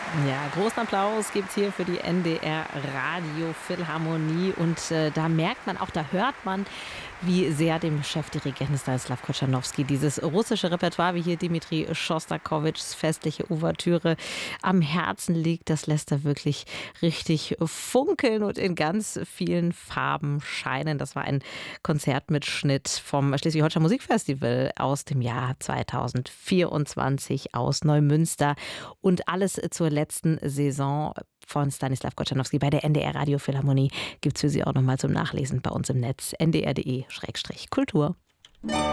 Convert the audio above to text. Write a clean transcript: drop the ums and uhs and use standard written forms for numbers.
Ja, großen Applaus gibt's hier für die NDR Radiophilharmonie und da merkt man auch, da hört man, wie sehr dem Chefdirigenten Stanislaw Kotschanowski dieses russische Repertoire, wie hier Dmitri Schostakowitschs festliche Ouvertüre am Herzen liegt. Das lässt er wirklich richtig funkeln und in ganz vielen Farben scheinen. Das war ein Konzertmitschnitt vom Schleswig-Holstein Musikfestival aus dem Jahr 2024 aus Neumünster. Und alles zur letzten Saison von Stanislaw Kotschanowski bei der NDR Radiophilharmonie gibt es für Sie auch nochmal zum Nachlesen bei uns im Netz ndr.de/kultur.